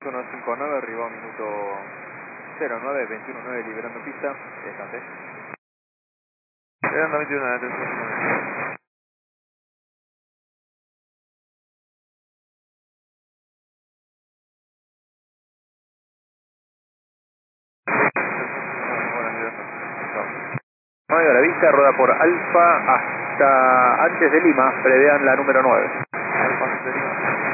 159, arribó minuto 09, 21.9, liberando pista, estante. Liberando 21 de 359. A la vista, rueda por Alfa hasta antes de Lima, prevean la número 9.